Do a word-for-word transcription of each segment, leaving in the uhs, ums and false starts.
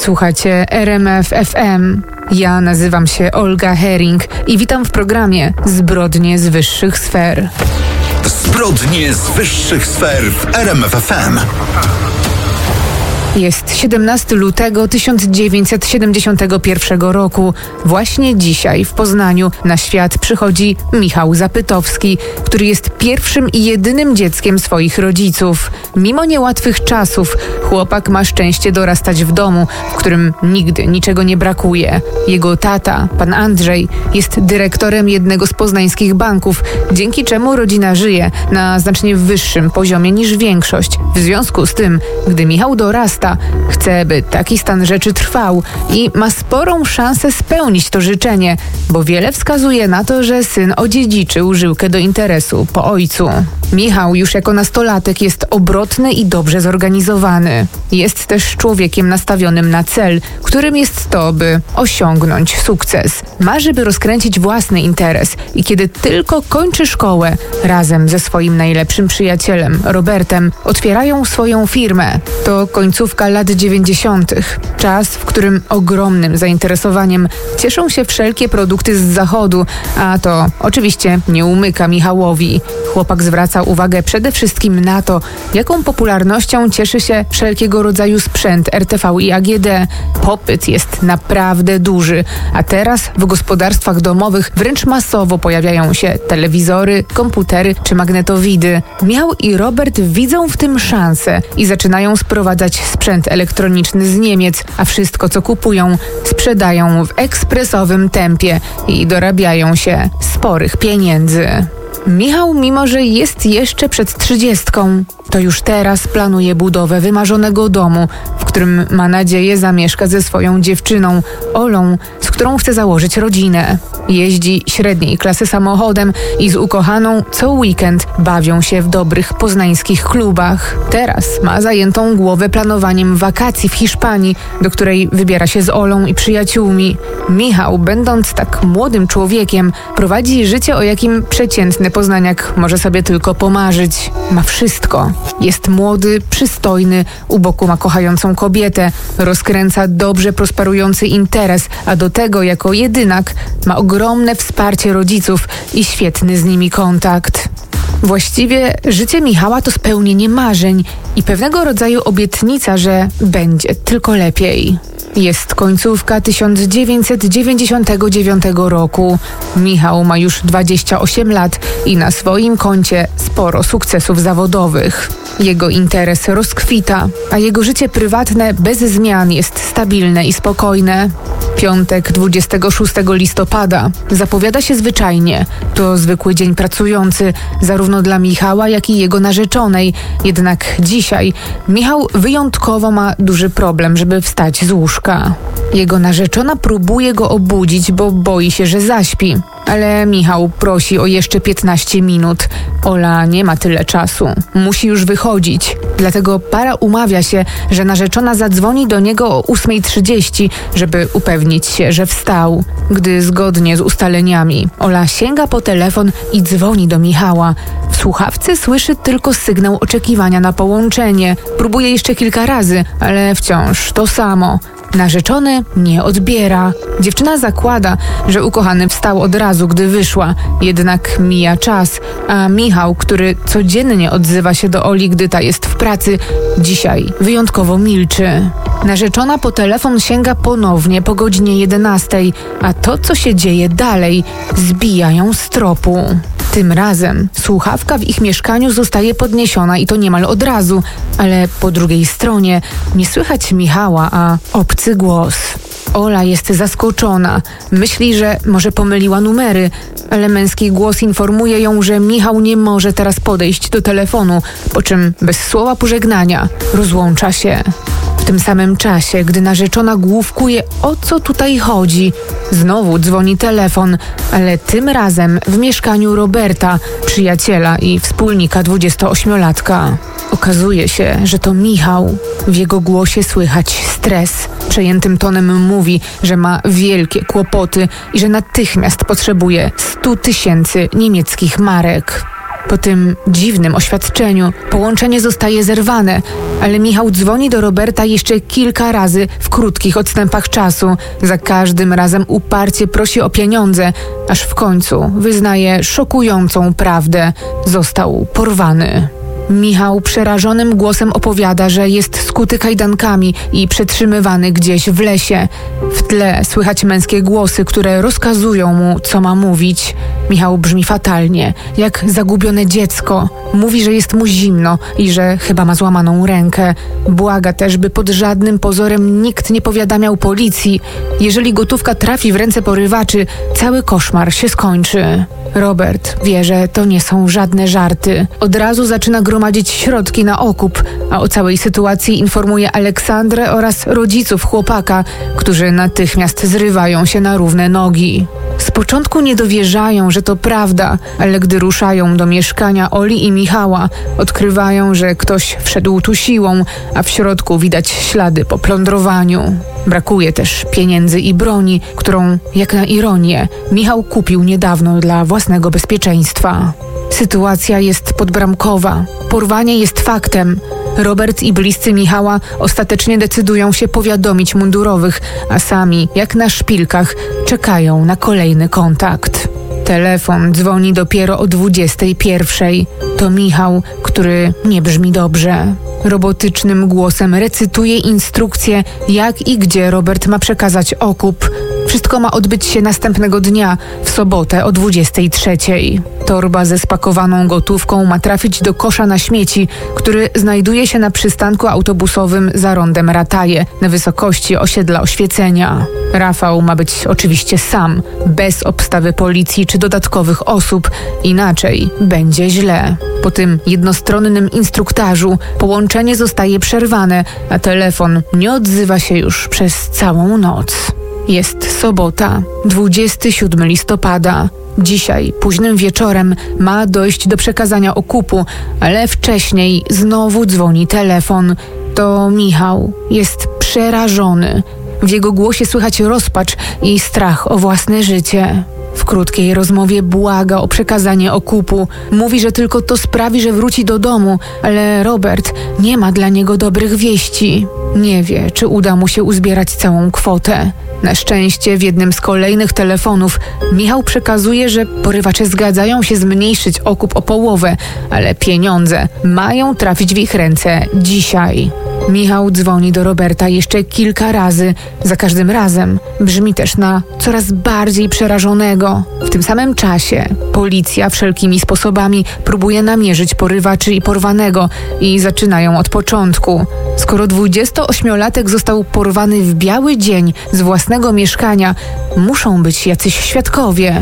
Słuchacie R M F F M. Ja nazywam się Olga Hering i witam w programie Zbrodnie z wyższych sfer. Zbrodnie z wyższych sfer w R M F F M. Jest siedemnastego lutego tysiąc dziewięćset siedemdziesiątego pierwszego roku. Właśnie dzisiaj w Poznaniu na świat przychodzi Michał Zapytowski, który jest pierwszym i jedynym dzieckiem swoich rodziców. Mimo niełatwych czasów chłopak ma szczęście dorastać w domu, w którym nigdy niczego nie brakuje. Jego tata, pan Andrzej, jest dyrektorem jednego z poznańskich banków, dzięki czemu rodzina żyje na znacznie wyższym poziomie niż większość. W związku z tym, gdy Michał dorasta, chce, by taki stan rzeczy trwał i ma sporą szansę spełnić to życzenie, bo wiele wskazuje na to, że syn odziedziczył żyłkę do interesu po ojcu. Michał już jako nastolatek jest obrotny i dobrze zorganizowany. Jest też człowiekiem nastawionym na cel, którym jest to, by osiągnąć sukces. Marzy, by rozkręcić własny interes i kiedy tylko kończy szkołę, razem ze swoim najlepszym przyjacielem, Robertem, otwierają swoją firmę. To końcówka lat dziewięćdziesiątych. Czas, w którym ogromnym zainteresowaniem cieszą się wszelkie produkty z zachodu, a to oczywiście nie umyka Michałowi. Chłopak zwraca uwagę przede wszystkim na to, jaką popularnością cieszy się wszelkiego rodzaju sprzęt R T V i A G D. Popyt jest naprawdę duży, a teraz w gospodarstwach domowych wręcz masowo pojawiają się telewizory, komputery czy magnetowidy. Michał i Robert widzą w tym szansę i zaczynają sprowadzać sprzęt elektroniczny z Niemiec, a wszystko co kupują sprzedają w ekspresowym tempie i dorabiają się sporych pieniędzy. Michał, mimo że jest jeszcze przed trzydziestką, to już teraz planuje budowę wymarzonego domu, w którym ma nadzieję zamieszkać ze swoją dziewczyną, Olą, z którą chce założyć rodzinę. Jeździ średniej klasy samochodem i z ukochaną co weekend bawią się w dobrych poznańskich klubach. Teraz ma zajętą głowę planowaniem wakacji w Hiszpanii, do której wybiera się z Olą i przyjaciółmi. Michał, będąc tak młodym człowiekiem, prowadzi życie, o jakim przeciętny poznaniak może sobie tylko pomarzyć. Ma wszystko. Jest młody, przystojny, u boku ma kochającą kobietę, rozkręca dobrze prosperujący interes, a do tego jako jedynak ma ogromne wsparcie rodziców i świetny z nimi kontakt. Właściwie życie Michała to spełnienie marzeń i pewnego rodzaju obietnica, że będzie tylko lepiej. Jest końcówka tysiąc dziewięćset dziewięćdziesiątego dziewiątego roku. Michał ma już dwadzieścia osiem lat i na swoim koncie sporo sukcesów zawodowych. Jego interes rozkwita, a jego życie prywatne bez zmian jest stabilne i spokojne. Piątek dwudziestego szóstego listopada zapowiada się zwyczajnie. To zwykły dzień pracujący, zarówno dla Michała, jak i jego narzeczonej. Jednak dzisiaj Michał wyjątkowo ma duży problem, żeby wstać z łóżka. Jego narzeczona próbuje go obudzić, bo boi się, że zaśpi. Ale Michał prosi o jeszcze piętnaście minut. Ola nie ma tyle czasu. Musi już wychodzić. Dlatego para umawia się, że narzeczona zadzwoni do niego o ósma trzydzieści, żeby upewnić się, że wstał. Gdy zgodnie z ustaleniami Ola sięga po telefon i dzwoni do Michała. W słuchawce słyszy tylko sygnał oczekiwania na połączenie. Próbuje jeszcze kilka razy, ale wciąż to samo. Narzeczony nie odbiera. Dziewczyna zakłada, że ukochany wstał od razu, gdy wyszła. Jednak mija czas, a Michał, który codziennie odzywa się do Oli, gdy ta jest w pracy, dzisiaj wyjątkowo milczy. Narzeczona po telefon sięga ponownie po godzinie jedenastej, a to, co się dzieje dalej, zbija ją z tropu. Tym razem słuchawka w ich mieszkaniu zostaje podniesiona i to niemal od razu, ale po drugiej stronie nie słychać Michała, a obcy głos. Ola jest zaskoczona. Myśli, że może pomyliła numery, ale męski głos informuje ją, że Michał nie może teraz podejść do telefonu, po czym bez słowa pożegnania rozłącza się. W tym samym czasie, gdy narzeczona główkuje, o co tutaj chodzi, znowu dzwoni telefon, ale tym razem w mieszkaniu Roberta, przyjaciela i wspólnika dwudziestoośmiolatka. Okazuje się, że to Michał. W jego głosie słychać stres. Przejętym tonem mówi, że ma wielkie kłopoty i że natychmiast potrzebuje stu tysięcy niemieckich marek. Po tym dziwnym oświadczeniu połączenie zostaje zerwane, ale Michał dzwoni do Roberta jeszcze kilka razy w krótkich odstępach czasu. Za każdym razem uparcie prosi o pieniądze, aż w końcu wyznaje szokującą prawdę. Został porwany. Michał przerażonym głosem opowiada, że jest skuty kajdankami i przetrzymywany gdzieś w lesie. W tle słychać męskie głosy, które rozkazują mu, co ma mówić. Michał brzmi fatalnie, jak zagubione dziecko. Mówi, że jest mu zimno i że chyba ma złamaną rękę. Błaga też, by pod żadnym pozorem nikt nie powiadamiał policji. Jeżeli gotówka trafi w ręce porywaczy, cały koszmar się skończy. Robert wie, że to nie są żadne żarty. Od razu zaczyna gromadzić środki na okup, a o całej sytuacji informuje Aleksandrę oraz rodziców chłopaka, którzy natychmiast zrywają się na równe nogi. Z początku nie dowierzają, że to prawda, ale gdy ruszają do mieszkania Oli i Michała, odkrywają, że ktoś wszedł tu siłą, a w środku widać ślady po plądrowaniu. Brakuje też pieniędzy i broni, którą, jak na ironię, Michał kupił niedawno dla własnego bezpieczeństwa. Sytuacja jest podbramkowa. Porwanie jest faktem. Robert i bliscy Michała ostatecznie decydują się powiadomić mundurowych, a sami, jak na szpilkach, czekają na kolejny kontakt. Telefon dzwoni dopiero o dwudziestej pierwszej. To Michał, który nie brzmi dobrze. Robotycznym głosem recytuje instrukcje, jak i gdzie Robert ma przekazać okup. Wszystko ma odbyć się następnego dnia, w sobotę o dwudziestej trzeciej. Torba ze spakowaną gotówką ma trafić do kosza na śmieci, który znajduje się na przystanku autobusowym za rondem Rataje, na wysokości osiedla Oświecenia. Rafał ma być oczywiście sam, bez obstawy policji czy dodatkowych osób, inaczej będzie źle. Po tym jednostronnym instruktażu połączenie zostaje przerwane, a telefon nie odzywa się już przez całą noc. Jest sobota, dwudziestego siódmego listopada. Dzisiaj, późnym wieczorem, ma dojść do przekazania okupu, ale wcześniej znowu dzwoni telefon. To Michał. Jest przerażony. W jego głosie słychać rozpacz i strach o własne życie. W krótkiej rozmowie błaga o przekazanie okupu. Mówi, że tylko to sprawi, że wróci do domu, ale Robert nie ma dla niego dobrych wieści. Nie wie, czy uda mu się uzbierać całą kwotę. Na szczęście w jednym z kolejnych telefonów Michał przekazuje, że porywacze zgadzają się zmniejszyć okup o połowę, ale pieniądze mają trafić w ich ręce dzisiaj. Michał dzwoni do Roberta jeszcze kilka razy. Za każdym razem brzmi też na coraz bardziej przerażonego. W tym samym czasie policja wszelkimi sposobami próbuje namierzyć porywaczy i porwanego i zaczynają od początku. Skoro dwudziestoośmiolatek został porwany w biały dzień z własnego mieszkania, muszą być jacyś świadkowie.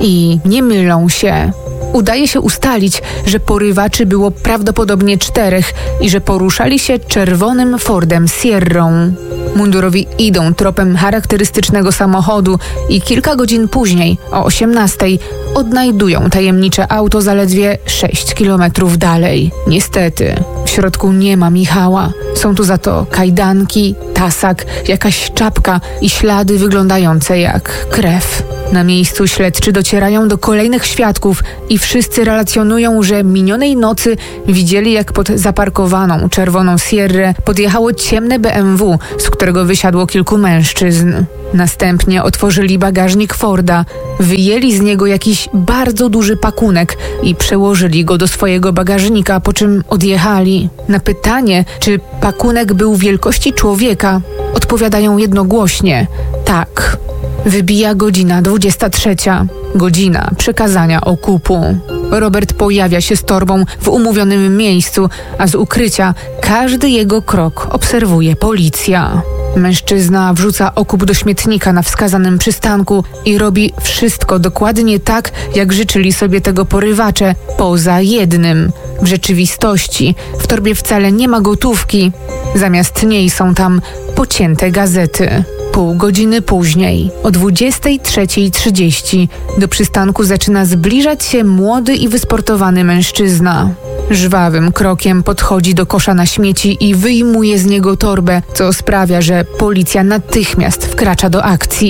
I nie mylą się. Udaje się ustalić, że porywaczy było prawdopodobnie czterech i że poruszali się czerwonym Fordem Sierrą. Mundurowi idą tropem charakterystycznego samochodu i kilka godzin później, o osiemnastej, odnajdują tajemnicze auto zaledwie sześć kilometrów dalej. Niestety, w środku nie ma Michała. Są tu za to kajdanki, tasak, jakaś czapka i ślady wyglądające jak krew. Na miejscu śledczy docierają do kolejnych świadków i wszyscy relacjonują, że minionej nocy widzieli, jak pod zaparkowaną czerwoną Sierrę podjechało ciemne B M W, z którego wysiadło kilku mężczyzn. Następnie otworzyli bagażnik Forda, wyjęli z niego jakiś bardzo duży pakunek i przełożyli go do swojego bagażnika, po czym odjechali. Na pytanie, czy pakunek był wielkości człowieka, odpowiadają jednogłośnie: tak. Wybija godzina dwudziesta trzecia, godzina przekazania okupu. Robert pojawia się z torbą w umówionym miejscu, a z ukrycia każdy jego krok obserwuje policja. Mężczyzna wrzuca okup do śmietnika na wskazanym przystanku i robi wszystko dokładnie tak, jak życzyli sobie tego porywacze, poza jednym. W rzeczywistości w torbie wcale nie ma gotówki. Zamiast niej są tam pocięte gazety. Pół godziny później, o dwudziestej trzeciej trzydzieści, do przystanku zaczyna zbliżać się młody i wysportowany mężczyzna. Żwawym krokiem podchodzi do kosza na śmieci i wyjmuje z niego torbę, co sprawia, że policja natychmiast wkracza do akcji.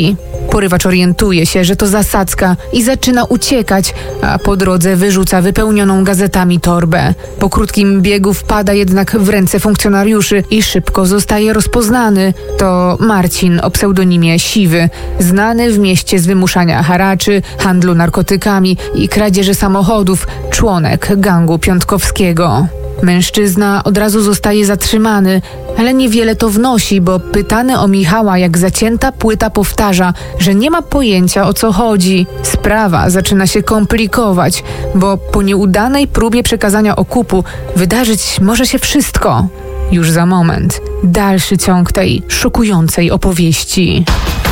Porywacz orientuje się, że to zasadzka i zaczyna uciekać, a po drodze wyrzuca wypełnioną gazetami torbę. Po krótkim biegu wpada jednak w ręce funkcjonariuszy i szybko zostaje rozpoznany. To Marcin o pseudonimie Siwy, znany w mieście z wymuszania haraczy, handlu narkotykami i kradzieży samochodów, członek gangu piątkowskiego. Mężczyzna od razu zostaje zatrzymany, ale niewiele to wnosi, bo pytany o Michała jak zacięta płyta powtarza, że nie ma pojęcia, o co chodzi. Sprawa zaczyna się komplikować, bo po nieudanej próbie przekazania okupu wydarzyć może się wszystko. Już za moment dalszy ciąg tej szokującej opowieści.